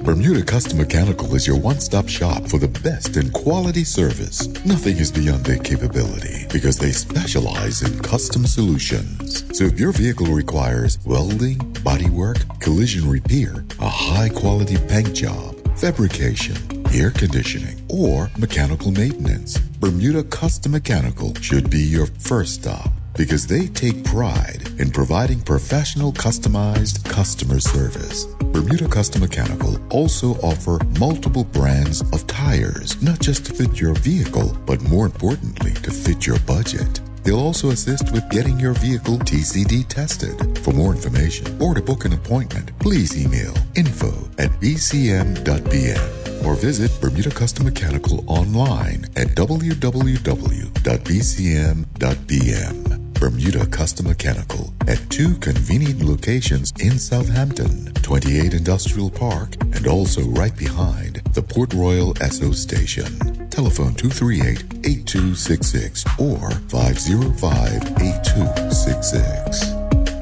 Bermuda Custom Mechanical is your one-stop shop for the best in quality service. Nothing is beyond their capability because they specialize in custom solutions. So if your vehicle requires welding, bodywork, collision repair, a high-quality paint job, fabrication, air conditioning, or mechanical maintenance, Bermuda Custom Mechanical should be your first stop because they take pride in providing professional, customized customer service. Bermuda Custom Mechanical also offer multiple brands of tires, not just to fit your vehicle, but more importantly, to fit your budget. They'll also assist with getting your vehicle TCD tested. For more information or to book an appointment, please email info@bcm.bm or visit Bermuda Custom Mechanical online at www.bcm.bm. Bermuda Custom Mechanical at 2 convenient locations in Southampton, 28 Industrial Park, and also right behind the Port Royal Esso Station. Telephone 238-8266 or 505-8266.